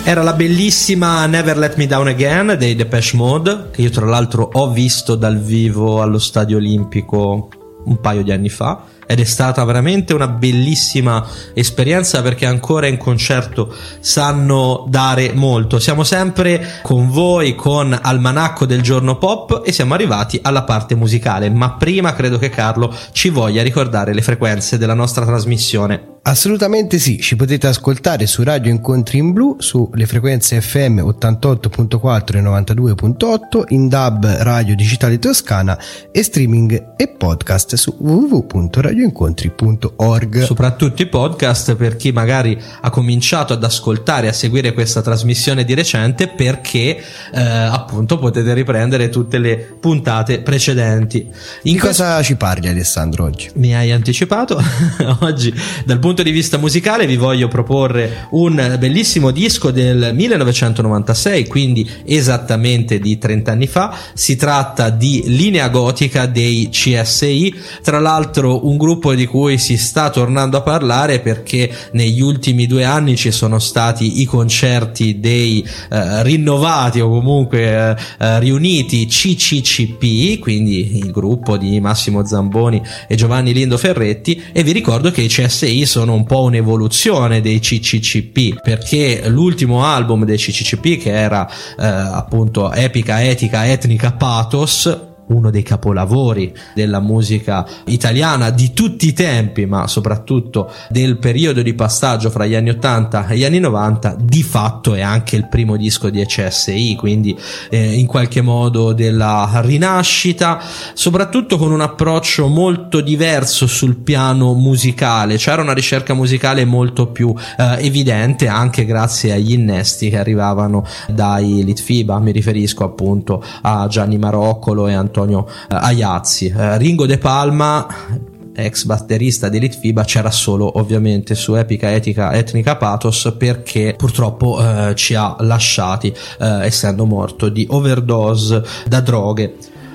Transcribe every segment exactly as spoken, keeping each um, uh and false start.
Era la bellissima Never Let Me Down Again dei Depeche Mode, che io tra l'altro ho visto dal vivo allo Stadio Olimpico un paio di anni fa, ed è stata veramente una bellissima esperienza, perché ancora in concerto sanno dare molto. Siamo sempre con voi con Almanacco del Giorno Pop e siamo arrivati alla parte musicale, ma prima credo che Carlo ci voglia ricordare le frequenze della nostra trasmissione. Assolutamente sì, ci potete ascoltare su Radio Incontri in Blu sulle frequenze F M ottantotto virgola quattro e novantadue virgola otto, in D A B Radio Digitale Toscana e streaming e podcast su w w w punto radio incontri punto org. Soprattutto i podcast per chi magari ha cominciato ad ascoltare e a seguire questa trasmissione di recente, perché eh, appunto potete riprendere tutte le puntate precedenti. In di questo... cosa ci parli, Alessandro, oggi? Mi hai anticipato. Oggi dal punto di vista musicale vi voglio proporre un bellissimo disco del millenovecentonovantasei, quindi esattamente di trenta anni fa. Si tratta di Linea Gotica dei C S I, tra l'altro un gruppo di cui si sta tornando a parlare perché negli ultimi due anni ci sono stati i concerti dei eh, rinnovati o comunque eh, riuniti C C C P, quindi il gruppo di Massimo Zamboni e Giovanni Lindo Ferretti, e vi ricordo che i C S I sono un po' un'evoluzione dei C C C P, perché l'ultimo album dei C C C P, che era eh, appunto Epica, Etica, Etnica, Pathos, uno dei capolavori della musica italiana di tutti i tempi, ma soprattutto del periodo di passaggio fra gli anni ottanta e gli anni novanta, di fatto è anche il primo disco di C S I, quindi eh, in qualche modo della rinascita, soprattutto con un approccio molto diverso sul piano musicale. C'era una ricerca musicale molto più eh, evidente, anche grazie agli innesti che arrivavano dai Litfiba. Mi riferisco appunto a Gianni Maroccolo e Antonio Antonio Aiazzi. Ringo De Palma, ex batterista di Litfiba, c'era solo ovviamente su Epica, Etica, Etnica, Pathos, perché purtroppo eh, ci ha lasciati eh, essendo morto di overdose da droghe.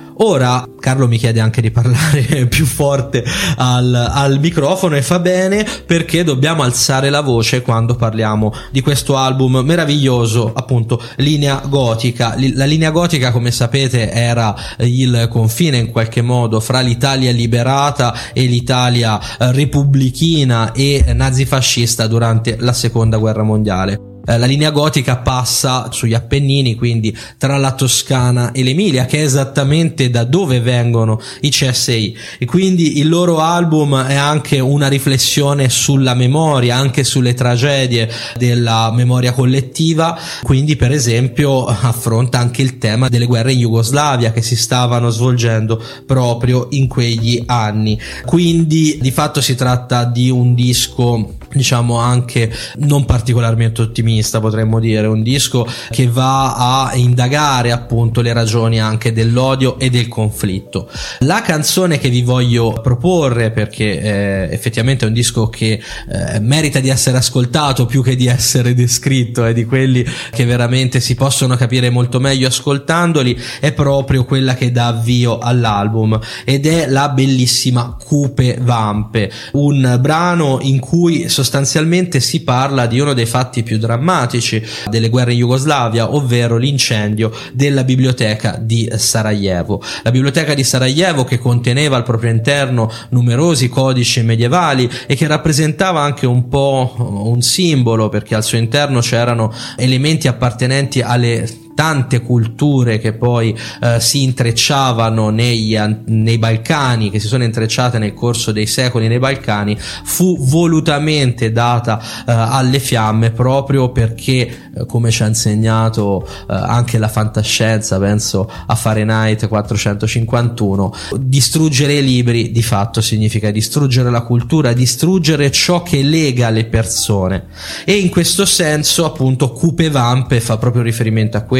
Ora Carlo mi chiede anche di parlare più forte al, al microfono, e fa bene, perché dobbiamo alzare la voce quando parliamo di questo album meraviglioso, appunto Linea Gotica. La Linea Gotica, come sapete, era il confine in qualche modo fra l'Italia liberata e l'Italia repubblichina e nazifascista durante la seconda guerra mondiale. La Linea Gotica passa sugli Appennini, quindi tra la Toscana e l'Emilia, che è esattamente da dove vengono i C S I, e quindi il loro album è anche una riflessione sulla memoria, anche sulle tragedie della memoria collettiva. Quindi per esempio affronta anche il tema delle guerre in Jugoslavia che si stavano svolgendo proprio in quegli anni. Quindi di fatto si tratta di un disco, diciamo, anche non particolarmente ottimista, potremmo dire, un disco che va a indagare appunto le ragioni anche dell'odio e del conflitto. La canzone che vi voglio proporre, perché eh, effettivamente è un disco che eh, merita di essere ascoltato più che di essere descritto, è di quelli che veramente si possono capire molto meglio ascoltandoli, è proprio quella che dà avvio all'album, ed è la bellissima Cupe Vampe, un brano in cui sostanzialmente si parla di uno dei fatti più drammatici delle guerre in Jugoslavia, ovvero l'incendio della biblioteca di Sarajevo. La biblioteca di Sarajevo, che conteneva al proprio interno numerosi codici medievali e che rappresentava anche un po' un simbolo, perché al suo interno c'erano elementi appartenenti alle tante culture che poi eh, si intrecciavano negli, nei Balcani, che si sono intrecciate nel corso dei secoli nei Balcani, fu volutamente data eh, alle fiamme, proprio perché eh, come ci ha insegnato eh, anche la fantascienza, penso a Fahrenheit quattrocentocinquantuno, distruggere i libri di fatto significa distruggere la cultura, distruggere ciò che lega le persone, e in questo senso appunto Cupe Vampe fa proprio riferimento a questo.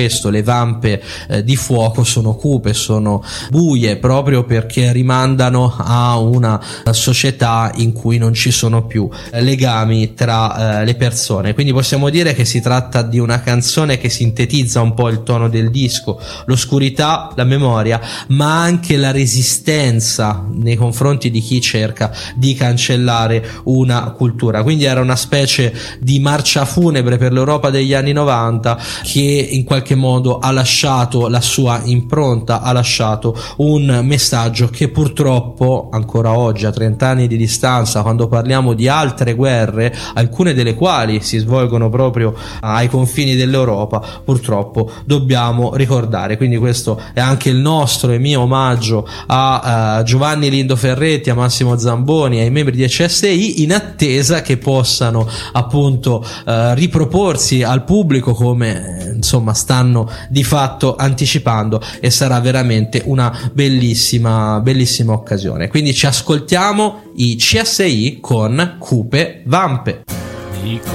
questo, le vampe eh, di fuoco sono cupe, sono buie, proprio perché rimandano a una società in cui non ci sono più eh, legami tra eh, le persone. Quindi possiamo dire che si tratta di una canzone che sintetizza un po' il tono del disco, l'oscurità, la memoria, ma anche la resistenza nei confronti di chi cerca di cancellare una cultura. Quindi era una specie di marcia funebre per l'Europa degli anni novanta, che in qualche modo ha lasciato la sua impronta, ha lasciato un messaggio che purtroppo ancora oggi, a trenta anni di distanza, quando parliamo di altre guerre, alcune delle quali si svolgono proprio ai confini dell'Europa, purtroppo dobbiamo ricordare. Quindi questo è anche il nostro e mio omaggio a uh, Giovanni Lindo Ferretti, a Massimo Zamboni, ai membri di C S I, in attesa che possano appunto uh, riproporsi al pubblico come insomma stanno di fatto anticipando, e sarà veramente una bellissima bellissima occasione. Quindi ci ascoltiamo i C S I con Cupe Vampe.